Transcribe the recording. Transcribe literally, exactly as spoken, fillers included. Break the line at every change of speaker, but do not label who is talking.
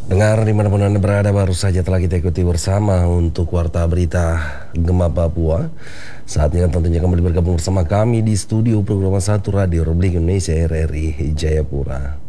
Dengar dimanapun Anda berada, baru saja telah kita ikuti bersama untuk Warta Berita Gempa Papua. Saatnya tentunya kembali bergabung bersama kami di studio program satu Radio Republik Indonesia R R I Jayapura.